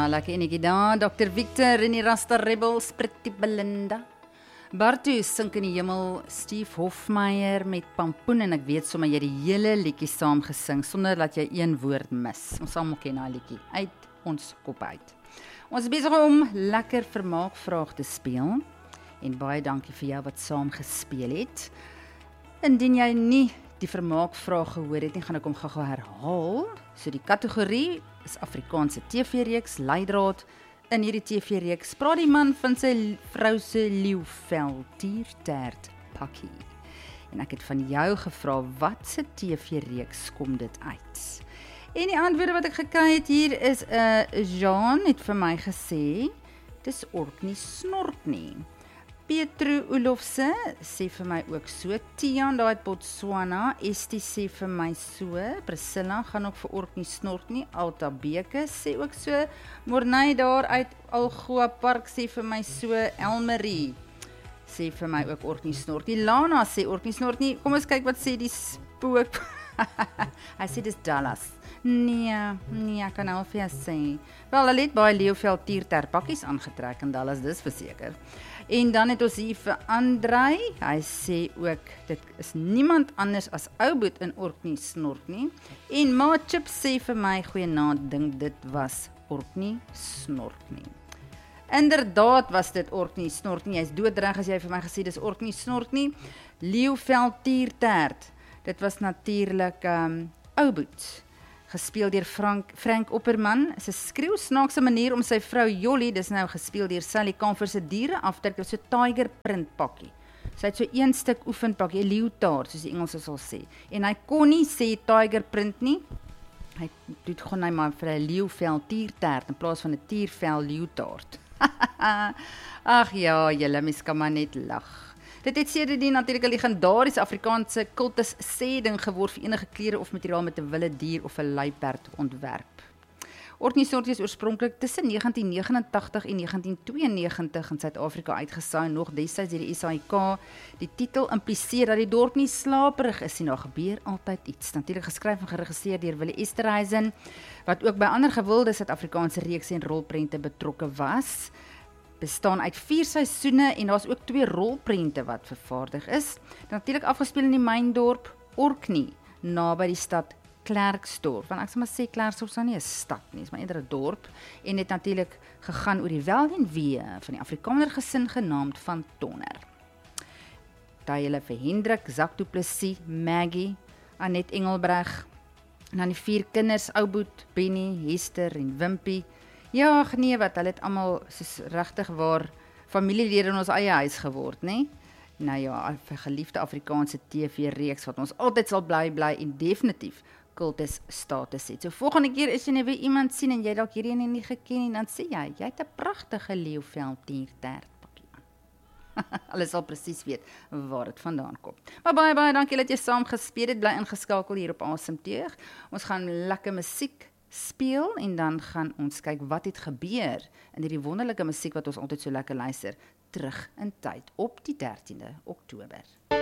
lekker enetjie daar. Dr. Victor en die Rasta Rebels, Pretty Belinda. Bartu sink in die hemel, Steve Hofmeyer met Pampoen en ek weet sommer jy die hele liedjie saam gesing sonder dat jy een woord mis. Ons almal ken daai liedjie uit ons kop uit. Ons is besig om lekker vermaakvraag te speel en baie dankie vir jou wat saam gespeel het. Indien jy nie die vermaakvraag gehoor het nie, gaan ek hom gou herhaal. So die kategorie is Afrikaanse TV-reeks, leidraad. In hierdie TV-reeks praat die man van sy vrou se leeuvel tiertert pakkie. En ek het van jou gevra, wat se TV-reeks kom dit uit? En die antwoorde wat ek gekry het hier is, Jean het vir my gesê, dis Orkney Snorkney. Petro Olofse sê vir my ook so, Tian daar uit Botswana, Estie sê vir my so, Priscilla gaan ook vir Orkney Snorkney, Alta Beke sê ook so, Morney daar uit Algoa Park sê vir my so, Elmarie sê vir my ook Orkney Snorkney, Lana sê Orkney Snorkney, kom ons kyk wat sê die spook, hy sê dis Dallas. Nee, ek kan al vir jou sê. Wel, hulle het baie leeuvel tierterpakkies aangetrek in Dallas, dis verseker. En dan het ons hier vir Andrei, hy sê ook, dit is niemand anders as Ouboet in Orkney Snorkney. En Ma Chip sê vir my, goeienaand, dink dit was Orkney Snorkney. Inderdaad was dit Orkney Snorkney, jy is doodreg as jy vir my gesê, dis Orkney Snorkney. Leeuvel tiertert, dit was natuurlik Ouboet. Gespeel deur Frank Opperman, is 'n skreeusnaakse manier om sy vrou Jolly, dis nou gespeel deur Sally Kamfer se diere afdruk, so tiger print pakkie. Sy het so een stuk oefenpakkie, 'n leeuwtaart, soos die Engelse sal sê. En hy kon nie sê tiger print nie, hy doet gewoon hy maar vir 'n leeuvel tiertert in plaas van 'n tiervel leeuwtaart. Ag ja, julle mens kan maar net lag. Dit het sedertdien natuurlik 'n legendariese Afrikaanse kultus sê-ding geword vir enige klere of materiaal met 'n wilde dier of 'n luiperd ontwerp. Orkney Snorkney is oorspronklik tussen 1989 en 1992 in Suid-Afrika uitgesaai, nog destyds deur die SAIK. Die titel impliseer dat die dorp nie slaperig is nie, daar gebeur altyd iets. Natuurlik geskryf en geregisseer deur Willie Esterhuizen, wat ook by ander gewilde Suid-Afrikaanse reekse en rolprente betrokke was. Bestaan uit 4 seisoene en daar's ook 2 rolprente wat vervaardig is. Natuurlik afgespeel in die myndorp Orkney, naby die stad Klerksdorp. Want ek sal maar sê Klerksdorp is nou nie 'n stad nie, is maar eerder 'n dorp. En het natuurlik gegaan oor die wel en wee van die Afrikaner gesin genaamd Van Tonner. Daai hulle vir Hendrik, Zak du Plessis, Maggie, Annette Engelbreg, en dan die 4 kinders, Ouboet, Benny, Hester en Wimpie. Ja, nee, wat, hulle het almal soos regtig waar familielede in ons eie huis geword, né? Nou ja, 'n geliefde Afrikaanse TV-reeks wat ons altyd sal bly en definitief kultus status het. So volgende keer as jy nou weer iemand sien en jy dalk hierdie een nie geken nie, dan sê jy het 'n pragtige leeuvel tiertert pakkie aan. Hulle sal presies weet waar dit vandaan kom. Maar baie dankie dat jy saam gespeel het, bly ingeskakel hier op Asemteug. Ons gaan lekker musiek speel en dan gaan ons kyk wat het gebeur in hierdie wonderlike musiek wat ons altyd so lekker luister, terug in tyd op die 13de Oktober.